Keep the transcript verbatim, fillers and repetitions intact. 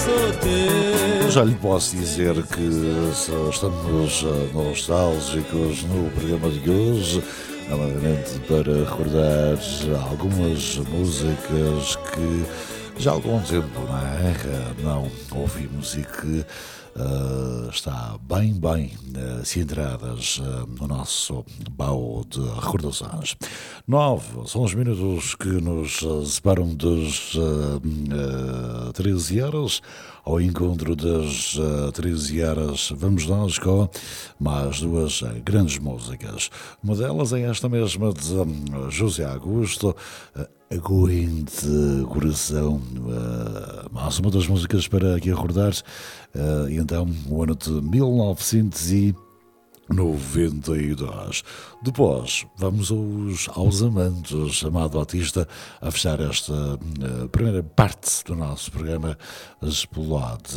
sou teu. Já lhe posso dizer que estamos nostálgicos no programa de hoje, novamente para recordar algumas músicas que já há algum tempo, não é? Não ouvimos e que Uh, está bem, bem uh, centradas uh, no nosso baú de recordações. Nove são os minutos que nos uh, separam das uh, uh, treze horas. Ao encontro das uh, treze horas, vamos nós com mais duas uh, grandes músicas. Uma delas é esta mesma de um, José Augusto, uh, Aguente Coração, uh, mais uma das músicas para aqui recordar. Uh, então, o ano de mil novecentos e noventa e dois. Depois, vamos aos, aos amantes, Amado Batista, a fechar esta uh, primeira parte do nosso programa Explode.